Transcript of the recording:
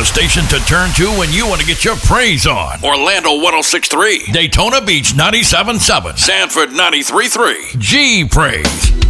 station to turn to when you want to get your praise on. Orlando 106.3, Daytona Beach 97.7, Sanford 93.3. G Praise.